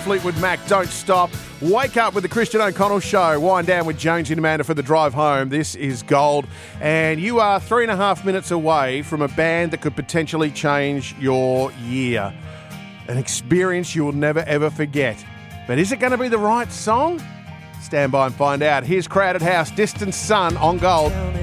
Fleetwood Mac, Don't Stop. Wake up with the Christian O'Connell Show. Wind down with Jonesy and Amanda for the drive home. This is Gold. And you are 3.5 minutes away from a band that could potentially change your year. An experience you will never, ever forget. But is it going to be the right song? Stand by and find out. Here's Crowded House, Distant Sun on Gold.